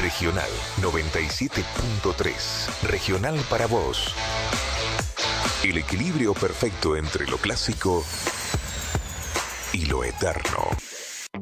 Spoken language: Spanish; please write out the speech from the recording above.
Regional 97.3. Regional para vos. El equilibrio perfecto entre lo clásico y lo eterno.